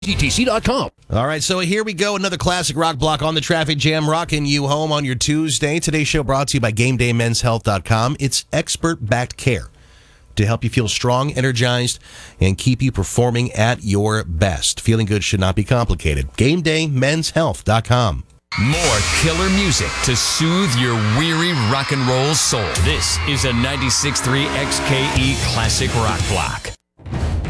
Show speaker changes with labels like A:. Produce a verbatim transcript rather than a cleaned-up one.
A: G T C dot com.
B: All right, so here we go. Another classic rock block on the traffic jam, rocking you home on your Tuesday. Today's show brought to you by Game Day Men's Health dot com. It's expert-backed care to help you feel strong, energized, and keep you performing at your best. Feeling good should not be complicated. Game Day Men's Health dot com.
C: More killer music to soothe your weary rock and roll soul. This is a ninety-six point three X K E Classic Rock Block.